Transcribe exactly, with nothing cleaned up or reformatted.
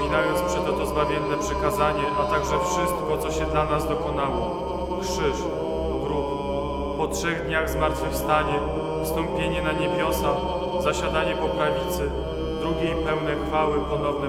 wspominając przeto to zbawienne przykazanie, a także wszystko, co się dla nas dokonało. Krzyż, grób, po trzech dniach zmartwychwstanie, wstąpienie na niebiosa, zasiadanie po prawicy, drugiej pełne chwały, ponowne